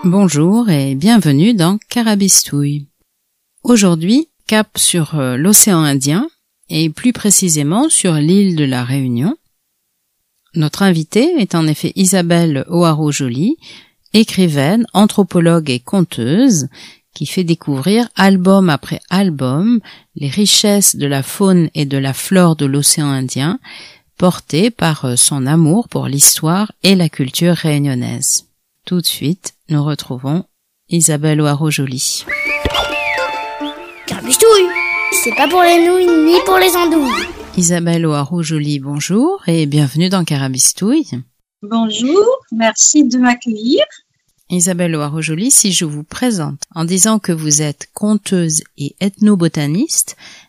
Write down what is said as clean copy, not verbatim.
Bonjour et bienvenue dans Carabistouille. Aujourd'hui, cap sur l'océan Indien et plus précisément sur l'île de la Réunion. Notre invitée est en effet Isabelle O'Haraud-Joly, écrivaine, anthropologue et conteuse, qui fait découvrir album après album les richesses de la faune et de la flore de l'océan Indien, portées par son amour pour l'histoire et la culture réunionnaise. Tout de suite, nous retrouvons Isabelle O'Haraud-Joly. Carabistouille, c'est pas pour les nouilles ni pour les andouilles. Isabelle O'Haraud-Joly, bonjour et bienvenue dans Carabistouille. Bonjour, merci de m'accueillir. Isabelle O'Haraud-Joly, si je vous présente en disant que vous êtes conteuse et ethnobotaniste,